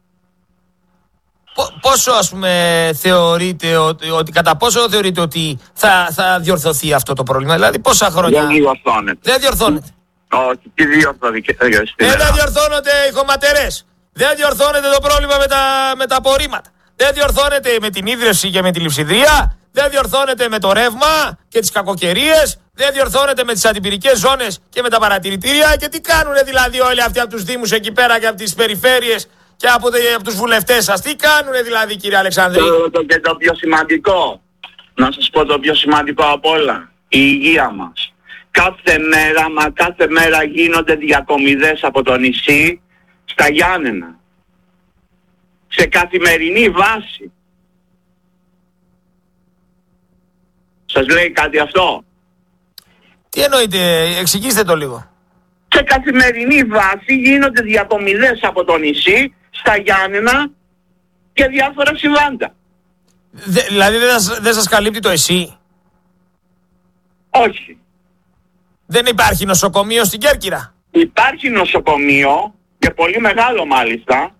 Speaker 2: Πόσο ας πούμε θεωρείτε ότι κατά πόσο θεωρείτε ότι θα διορθωθεί αυτό το πρόβλημα, δηλαδή πόσα χρόνια?
Speaker 1: Δεν διορθώνεται.
Speaker 2: Δεν διορθώνεται.
Speaker 1: Όχι, τι διορθώνεται.
Speaker 2: Δεν διορθώνονται οι χωματερές. Δεν διορθώνεται το πρόβλημα με τα απορρίμματα. Δεν διορθώνεται με την ίδρυυση και με τη λειψιδρία. Δεν διορθώνεται με το ρεύμα και τις κακοκαιρίες. Δεν διορθώνεται με τις αντιπυρικές ζώνες και με τα παρατηρητήρια. Και τι κάνουνε δηλαδή όλοι αυτοί από τους δήμους εκεί πέρα και από τις περιφέρειες και από τους βουλευτές σας? Τι κάνουνε δηλαδή, κύριε Αλεξανδρή?
Speaker 1: Και το πιο σημαντικό, να σας πω το πιο σημαντικό απ' όλα, η υγεία μας. Κάθε μέρα γίνονται διακομιδές από το νησί στα Γιάννενα. Σε καθημερινή βάση. Σας λέει κάτι αυτό?
Speaker 2: Τι εννοείτε, εξηγήστε το λίγο.
Speaker 1: Σε καθημερινή βάση γίνονται διακομιδές από το νησί στα Γιάννενα και διάφορα συμβάντα.
Speaker 2: Δηλαδή δεν σας καλύπτει το ΕΣΥ?
Speaker 1: Όχι.
Speaker 2: Δεν υπάρχει νοσοκομείο στην Κέρκυρα?
Speaker 1: Υπάρχει νοσοκομείο και πολύ μεγάλο μάλιστα,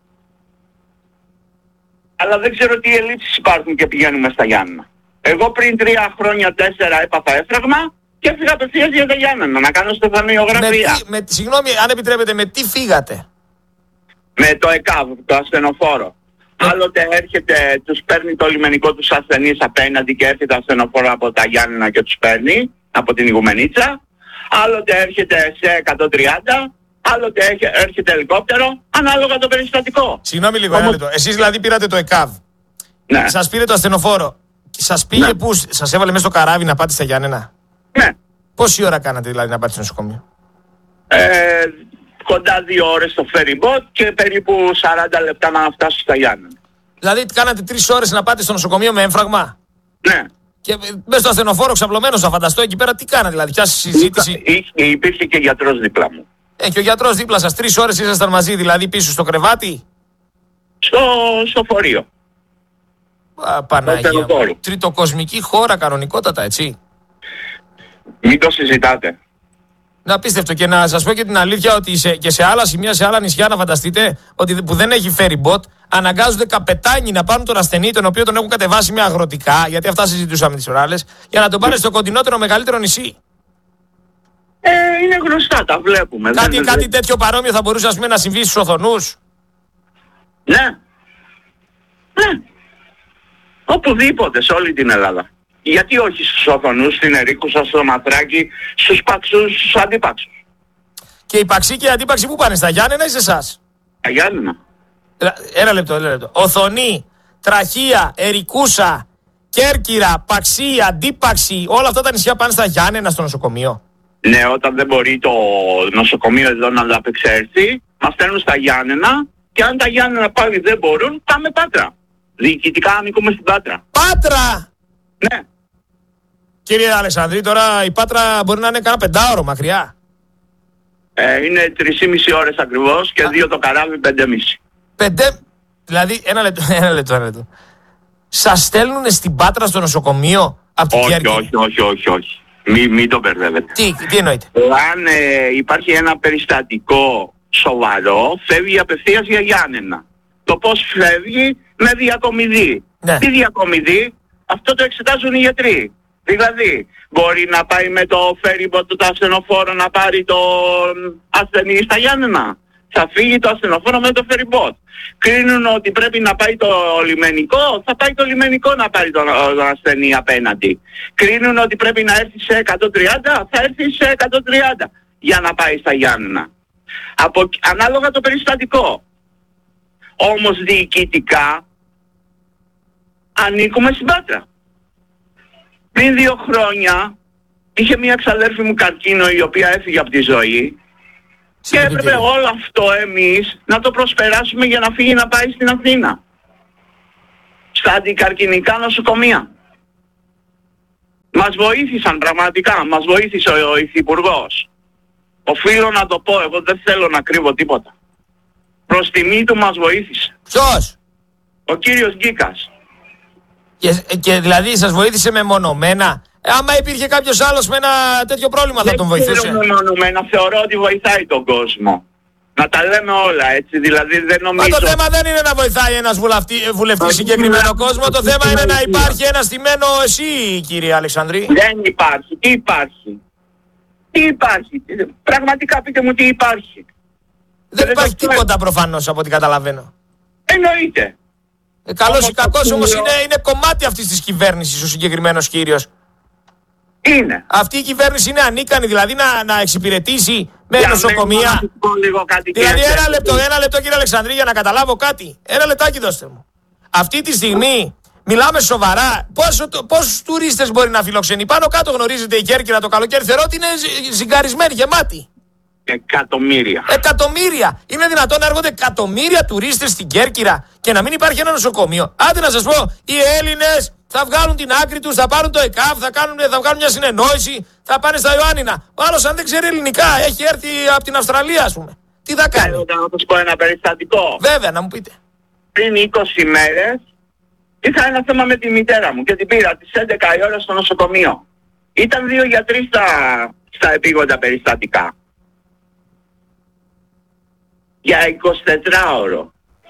Speaker 1: αλλά δεν ξέρω τι ελλείψεις υπάρχουν και πηγαίνουμε στα Γιάννενα. Εγώ πριν 3 χρόνια 4 έπαθα έφραγμα και έφυγα απευθείας για τα Γιάννενα να κάνω στεφανιογραφία.
Speaker 2: Συγγνώμη, αν επιτρέπετε, με τι φύγατε?
Speaker 1: Με το ΕΚΑΒ, το ασθενοφόρο. Άλλοτε έρχεται, τους παίρνει το λιμενικό τους ασθενείς απέναντι και έρχεται ασθενοφόρο από τα Γιάννενα και τους παίρνει από την Ηγουμενίτσα. Άλλοτε έρχεται σε 130, άλλοτε έρχεται ελικόπτερο, ανάλογα το περιστατικό.
Speaker 2: Συγγνώμη λίγο, ένα λεπτό. Εσείς δηλαδή πήρατε το ΕΚΑΒ.
Speaker 1: Ναι.
Speaker 2: Σας πήρε το ασθενοφόρο. Σας πήγε, ναι, που σας έβαλε μέσα στο καράβι να πάτε στα Γιάννενα?
Speaker 1: Ναι.
Speaker 2: Πόση ώρα κάνατε δηλαδή να πάτε στο νοσοκομείο?
Speaker 1: Κοντά 2 ώρες στο ferry boat και περίπου 40 λεπτά να φτάσω στα Γιάννενα.
Speaker 2: Δηλαδή κάνατε 3 ώρες να πάτε στο νοσοκομείο με έμφραγμα?
Speaker 1: Ναι.
Speaker 2: Και μέσα στο ασθενοφόρο ξαπλωμένος, να φανταστώ εκεί πέρα, τι κάνατε δηλαδή? Ποια συζήτηση?
Speaker 1: Υπήρχε και γιατρός δίπλα μου.
Speaker 2: Και ο γιατρός δίπλα σας, 3 ώρες ήσασταν μαζί, δηλαδή πίσω στο κρεβάτι?
Speaker 1: Στο φορείο.
Speaker 2: Παναγία μου. Τριτοκοσμική χώρα κανονικότατα, έτσι.
Speaker 1: Μην το συζητάτε.
Speaker 2: Να απίστευτο. Και να σας πω και την αλήθεια ότι και σε άλλα σημεία, σε άλλα νησιά, να φανταστείτε ότι που δεν έχει ferry boat, αναγκάζονται καπετάνοι να πάρουν τον ασθενή, τον οποίο τον έχουν κατεβάσει με αγροτικά, γιατί αυτά συζητούσαμε τις ώρες, για να τον πάνε στο κοντινότερο μεγαλύτερο νησί.
Speaker 1: Είναι γνωστά, τα βλέπουμε.
Speaker 2: Κάτι τέτοιο παρόμοιο θα μπορούσε, ας πούμε, να συμβεί στους Οθονούς?
Speaker 1: Ναι. Ναι. Οπουδήποτε, σε όλη την Ελλάδα. Γιατί όχι στους Οθονούς, στην Ερίκουσα, στο Μαθράκι, στους παξούς, στους αντίπαξους?
Speaker 2: Και οι παξοί και οι αντίπαξοι που πάνε, στα Γιάννενα ή σε εσάς?
Speaker 1: Στα Γιάννενα.
Speaker 2: Ένα λεπτό. Οθονή, Τραχία, Ερικούσα, Κέρκυρα, Παξί, Αντίπαξη, όλα αυτά τα νησιά πάνε στα Γιάννενα στο νοσοκομείο?
Speaker 1: Ναι, όταν δεν μπορεί το νοσοκομείο εδώ να ανταπεξέλθει, μας στέλνουν στα Γιάννενα και αν τα Γιάννενα πάλι δεν μπορούν, πάμε Πάτρα. Διοικητικά ανήκουμε στην Πάτρα.
Speaker 2: Πάτρα!
Speaker 1: Ναι.
Speaker 2: Κύριε Αλεξανδρή, τώρα η Πάτρα μπορεί να είναι κάνα 5ωρο μακριά.
Speaker 1: Είναι 3,5 ώρες ακριβώς και 2 το καράβι, 5,5.
Speaker 2: Δηλαδή, ένα λεπτό. Σας στέλνουνε στην Πάτρα στο νοσοκομείο από την Κέρκυρα?
Speaker 1: Όχι. Μην το μπερδεύετε.
Speaker 2: Τι εννοείτε?
Speaker 1: Αν υπάρχει ένα περιστατικό σοβαρό, φεύγει απευθείας για Γιάννενα. Το πώς φεύγει? Με διακομιδή.
Speaker 2: Ναι.
Speaker 1: Τι διακομιδή? Αυτό το εξετάζουν οι γιατροί. Δηλαδή, μπορεί να πάει με το ferry boat το ασθενοφόρο να πάρει το ασθενή στα Γιάννενα. Θα φύγει το ασθενοφόρο με το ferry boat. Κρίνουν ότι πρέπει να πάει το λιμενικό, θα πάει το λιμενικό να πάρει τον ασθενή απέναντι. Κρίνουν ότι πρέπει να έρθει σε 130, θα έρθει σε 130 για να πάει στα Γιάννενα. Ανάλογα το περιστατικό. Όμως διοικητικά ανήκουμε στην Πάτρα. Πριν 2 χρόνια είχε μια ξαδέρφη μου καρκίνο η οποία έφυγε από τη ζωή και έπρεπε όλο αυτό εμείς να το προσπεράσουμε για να φύγει να πάει στην Αθήνα. στα αντικαρκινικά νοσοκομεία. Μας βοήθησαν πραγματικά, μας βοήθησε ο Υφυπουργός. Οφείλω να το πω, εγώ δεν θέλω να κρύβω τίποτα. Προς τιμή του μας βοήθησε.
Speaker 2: Ποιος?
Speaker 1: Ο κύριος Γκίκας.
Speaker 2: Και δηλαδή σας βοήθησε μεμονωμένα. Άμα υπήρχε κάποιος άλλος με ένα τέτοιο πρόβλημα θα τον βοηθούσε.
Speaker 1: Δεν ξέρω μεμονωμένα, θεωρώ ότι βοηθάει τον κόσμο. Να τα λέμε όλα έτσι, δηλαδή δεν νομίζω...
Speaker 2: Μα το θέμα δεν είναι να βοηθάει ένας βουλευτής συγκεκριμένο κόσμο, το θέμα είναι να υπάρχει ένα στημένο εσύ, κύριε Αλεξανδρή.
Speaker 1: Δεν υπάρχει. Τι υπάρχει? Τι υπάρχει? Πραγματικά πείτε μου τι υπάρχει.
Speaker 2: Δεν υπάρχει τίποτα προφανώς από ό,τι καταλαβαίνω.
Speaker 1: Εννοείται.
Speaker 2: Καλός ή κακός όμως είναι κομμάτι αυτής της κυβέρνησης ο συγκεκριμένος κύριος.
Speaker 1: Είναι.
Speaker 2: Αυτή η κυβέρνηση είναι ανίκανη δηλαδή να εξυπηρετήσει με νοσοκομεία. Δηλαδή ένα λεπτό κύριε Αλεξανδρή για να καταλάβω κάτι. Ένα λεπτάκι δώστε μου. Αυτή τη στιγμή μιλάμε σοβαρά. Πόσους τουρίστες μπορεί να φιλοξενεί? Πάνω κάτω γνωρίζετε η Κέρκυρα το καλοκαίρι θεωρώ ότι είναι ζυγκαρισμένη, γεμάτη.
Speaker 1: Εκατομμύρια.
Speaker 2: Εκατομμύρια. Είναι δυνατόν να έρχονται εκατομμύρια τουρίστες στην Κέρκυρα και να μην υπάρχει ένα νοσοκομείο? Άντε να σας πω, οι Έλληνες θα βγάλουν την άκρη τους, θα πάρουν το ΕΚΑΒ, θα κάνουν μια συνεννόηση, θα πάνε στα Ιωάννινα. Ο άλλος αν δεν ξέρει ελληνικά, έχει έρθει από την Αυστραλία ας πούμε. Τι θα κάνει?
Speaker 1: Θέλω να σας πω ένα περιστατικό.
Speaker 2: Βέβαια, να μου πείτε.
Speaker 1: Πριν 20 μέρες είχα ένα θέμα με τη μητέρα μου και την πήρα τις 11 η ώρα στο νοσοκομείο. Ήταν 2 γιατροί στα επίγοντα περιστατικά. Για 24ωρο.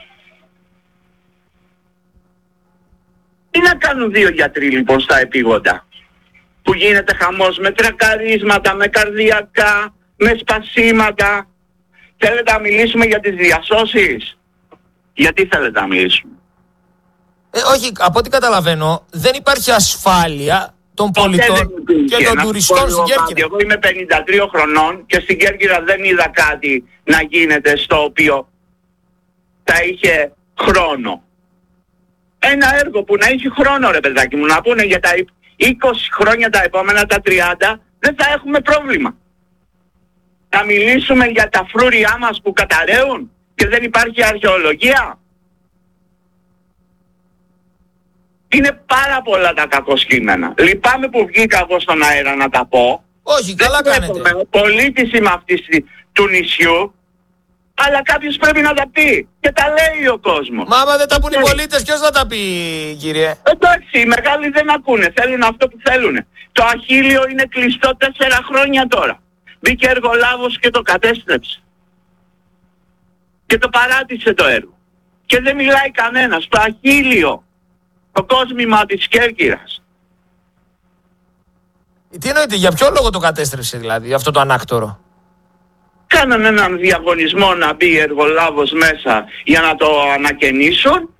Speaker 1: Τι να κάνουν 2 γιατροί λοιπόν στα επίγοντα? Που γίνεται χαμός με τρακαρίσματα, με καρδιακά, με σπασίματα. Θέλετε να μιλήσουμε για τις διασώσεις? Γιατί θέλετε να μιλήσουμε?
Speaker 2: Όχι, από ό,τι καταλαβαίνω δεν υπάρχει ασφάλεια των πολιτών και των τουριστών στην Κέρκυρα.
Speaker 1: Εγώ είμαι 53 χρονών και στην Κέρκυρα δεν είδα κάτι να γίνεται στο οποίο θα είχε χρόνο. Ένα έργο που να έχει χρόνο ρε παιδάκι μου, να πούνε για τα 20 χρόνια τα επόμενα, τα 30, δεν θα έχουμε πρόβλημα. Να μιλήσουμε για τα φρούρια μας που καταραίουν και δεν υπάρχει αρχαιολογία. Είναι πάρα πολλά τα κακοσκήμενα. Λυπάμαι που βγήκα εγώ στον αέρα να τα πω.
Speaker 2: Όχι, καλά κάνετε.
Speaker 1: Πολίτης είμαι αυτής του νησιού, αλλά κάποιος πρέπει να τα πει. Και τα λέει ο κόσμος.
Speaker 2: Μα άμα δεν τα πουν οι πολίτες, ποιος θα τα πει, κύριε?
Speaker 1: Εντάξει, οι μεγάλοι δεν ακούνε. Θέλουν αυτό που θέλουν. Το Αχίλιο είναι κλειστό 4 χρόνια τώρα. Μπήκε εργολάβος και το κατέστρεψε. Και το παράτησε το έργο. Και δεν μιλάει κανένας. Το Αχίλιο. Το κόσμημα της Κέρκυρας.
Speaker 2: Τι εννοείται, για ποιο λόγο το κατέστρεψε δηλαδή αυτό το ανάκτορο?
Speaker 1: Κάνανε έναν διαγωνισμό να μπει εργολάβος μέσα για να το ανακαινήσουν.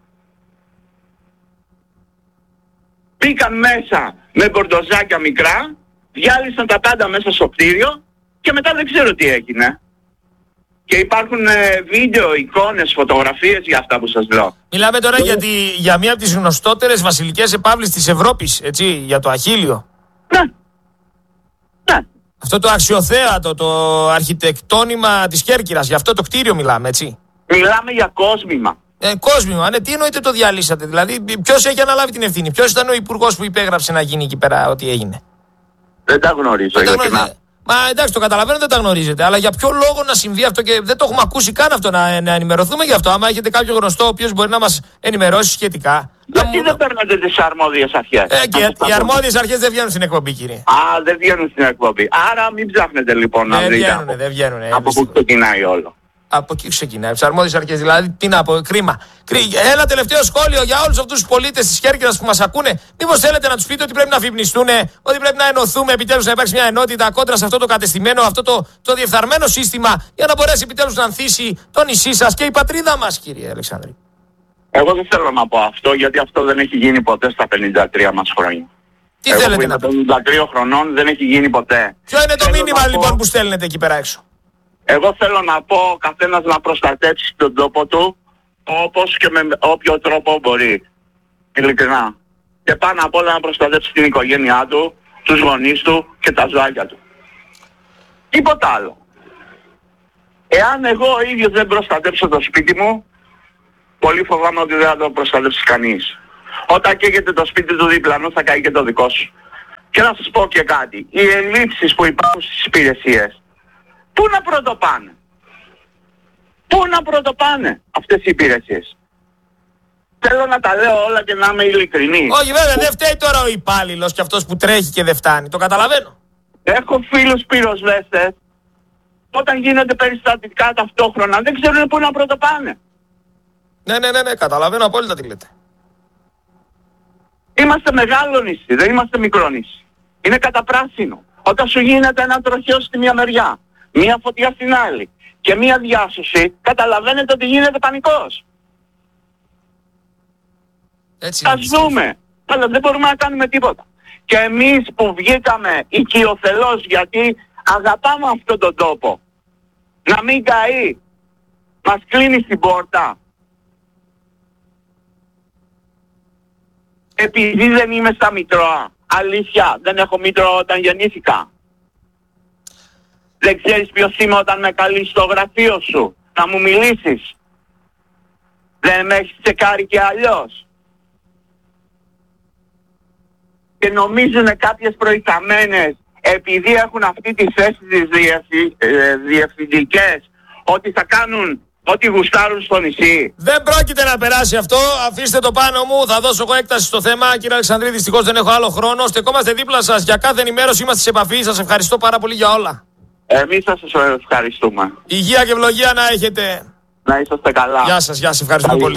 Speaker 1: Μπήκαν μέσα με μπορντοζάκια μικρά, διάλυσαν τα πάντα μέσα στο κτίριο και μετά δεν ξέρω τι έγινε. Και υπάρχουν βίντεο, εικόνες, φωτογραφίες για αυτά που σας λέω.
Speaker 2: Μιλάμε τώρα για μία από τις γνωστότερες βασιλικές επαύλεις της Ευρώπης, έτσι, για το Αχίλιο.
Speaker 1: Ναι. Ναι.
Speaker 2: Αυτό το αξιοθέατο, το αρχιτεκτόνημα της Κέρκυρας, για αυτό το κτίριο μιλάμε, έτσι.
Speaker 1: Μιλάμε για κόσμημα.
Speaker 2: Κόσμημα, ναι, τι εννοείται το διαλύσατε, δηλαδή ποιος έχει αναλάβει την ευθύνη, ποιος ήταν ο υπουργός που υπέγραψε να γίνει εκεί πέρα ό,τι έγινε?
Speaker 1: Δεν τα γνωρίζω.
Speaker 2: Μα εντάξει, το καταλαβαίνω, δεν τα γνωρίζετε. Αλλά για ποιο λόγο να συμβεί αυτό και δεν το έχουμε ακούσει καν αυτό, να ενημερωθούμε γι' αυτό. Άμα έχετε κάποιο γνωστό ο οποίος μπορεί να μας ενημερώσει σχετικά.
Speaker 1: Γιατί δεν παίρνετε τις αρμόδιες αρχές?
Speaker 2: Οι αρμόδιες αρχές δεν βγαίνουν στην εκπομπή, κύριε.
Speaker 1: Α, δεν βγαίνουν στην εκπομπή. Άρα μην ψάχνετε λοιπόν να βρείτε.
Speaker 2: Δεν βγαίνουν.
Speaker 1: Από πού ξεκινάει όλο?
Speaker 2: Από εκεί ξεκινάει. Από τις αρμόδιες αρχές. Δηλαδή, τι να πω, κρίμα. Ένα τελευταίο σχόλιο για όλους αυτούς τους πολίτες της Κέρκυρας που μας ακούνε. Μήπως θέλετε να τους πείτε ότι πρέπει να αφυπνιστούν, ότι πρέπει να ενωθούμε επιτέλους, να υπάρξει μια ενότητα κόντρα σε αυτό το κατεστημένο, αυτό το διεφθαρμένο σύστημα, για να μπορέσει επιτέλους να ανθίσει το νησί σας και η πατρίδα μας, κύριε Αλεξάνδρη?
Speaker 1: Εγώ δεν θέλω να πω αυτό, γιατί αυτό δεν έχει γίνει ποτέ στα 53 μας χρόνια.
Speaker 2: Τι θέλετε να πείτε?
Speaker 1: 53 χρονών δεν έχει γίνει ποτέ.
Speaker 2: Ποιο είναι το μήνυμα λοιπόν που στέλνετε εκεί πέρα έξω?
Speaker 1: Εγώ θέλω να πω ο καθένας να προστατεύσει τον τόπο του όπως και με όποιο τρόπο μπορεί. Ειλικρινά. Και πάνω απ' όλα να προστατεύσει την οικογένειά του, τους γονείς του και τα ζωάκια του. Τίποτα άλλο. Εάν εγώ ο ίδιος δεν προστατεύσω το σπίτι μου, πολύ φοβάμαι ότι δεν θα το προστατεύσει κανείς. Όταν καίγεται το σπίτι του διπλανού θα καεί και το δικό σου. Και να σας πω και κάτι. Οι ελλείψεις που υπάρχουν στις υπηρεσίες, πού να πρωτοπάνε. Πού να πρωτοπάνε αυτές οι υπηρεσίες. Θέλω να τα λέω όλα και να είμαι ειλικρινής.
Speaker 2: Όχι βέβαια, δεν φταίει τώρα ο υπάλληλος και αυτός που τρέχει και δεν φτάνει. Το καταλαβαίνω.
Speaker 1: Έχω φίλους πυροσβέστες, όταν γίνονται περιστατικά ταυτόχρονα δεν ξέρουν πού να πρωτοπάνε.
Speaker 2: Ναι, καταλαβαίνω απόλυτα τι λέτε.
Speaker 1: Είμαστε μεγάλο νησί, δεν είμαστε μικρό νησί. Είναι καταπράσινο. Όταν σου γίνεται ένα τροχαίο στη μία μεριά, μία φωτιά στην άλλη και μία διάσωση, καταλαβαίνετε ότι γίνεται πανικός. Ας δούμε, αλλά δεν μπορούμε να κάνουμε τίποτα. Και εμείς που βγήκαμε οικειοθελώς γιατί αγαπάμε αυτόν τον τόπο, να μην καεί, μας κλείνει στην πόρτα. Επειδή δεν είμαι στα Μητρώα. Αλήθεια, δεν έχω Μήτρο όταν γεννήθηκα. Δεν ξέρεις ποιος είμαι όταν με καλείς στο γραφείο σου να μου μιλήσεις. Δεν με έχεις τσεκάρει και αλλιώς. Και νομίζουν κάποιες προϊσταμένες, επειδή έχουν αυτή τη θέση τις διευθυντικές, ότι θα κάνουν ό,τι γουστάρουν στο νησί.
Speaker 2: Δεν πρόκειται να περάσει αυτό. Αφήστε το πάνω μου. Θα δώσω εγώ έκταση στο θέμα. Κύριε Αλεξανδρίδη, δυστυχώς δεν έχω άλλο χρόνο. Στεκόμαστε δίπλα σας για κάθε ενημέρωση. Είμαστε σε επαφή. Σας ευχαριστώ πάρα πολύ για όλα.
Speaker 1: Εμείς σας ευχαριστούμε.
Speaker 2: Υγεία και ευλογία να έχετε.
Speaker 1: Να είσαστε καλά.
Speaker 2: Γεια σας, ευχαριστούμε πολύ.